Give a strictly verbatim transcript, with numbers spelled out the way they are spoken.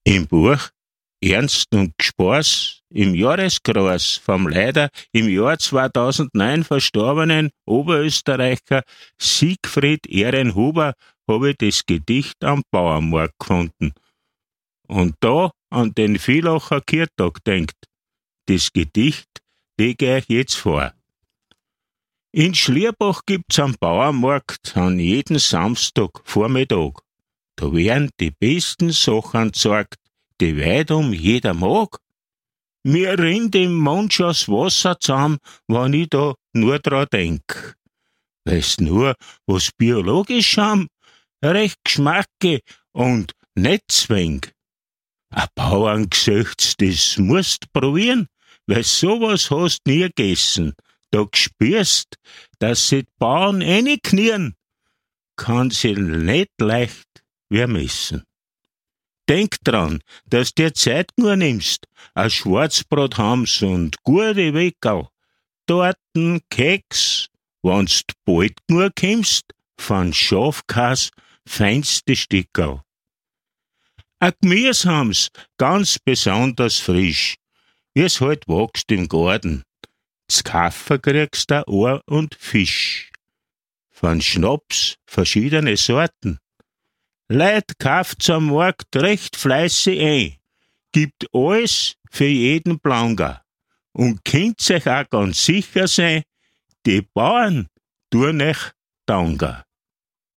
Im Buch Ernst und Spaß im Jahreskreis vom leider im Jahr zweitausendneun verstorbenen Oberösterreicher Siegfried Ehrenhuber habe ich das Gedicht am Bauernmarkt gefunden. Und da an den Vielacher Kirchtag denkt. Das Gedicht lege ich euch jetzt vor. In Schlierbach gibt's am Bauernmarkt an jeden Samstag Vormittag. Da werden die besten Sachen gezeigt, die weit um jeder mag. Mir rinnt im Mund schon's Wasser zusammen, wenn ich da nur dran denk. Weißt nur, was biologisch haben, recht Geschmacke und nicht zwing. A Bauerngesöchts, das musst probieren, weil sowas hast nie gegessen. Da gspürst, dass sie die Bauern einknien, kann sie nicht leicht vermissen. Denk dran, dass dir Zeit nur nimmst, a Schwarzbrot ham's und gute Weckerl, Torten, Keks, wenn's bald nur kommst, von Schafkas feinste Stickerl. A Gemüse ham's, ganz besonders frisch, wie's halt wächst im Garten. Z'Kaffer kriegst da Ohr und Fisch. Von Schnaps verschiedene Sorten. Leut kauft's am Markt recht fleißig ein, gibt alles für jeden Blanger. Und könnt's euch auch ganz sicher sein, die Bauern tun euch danken.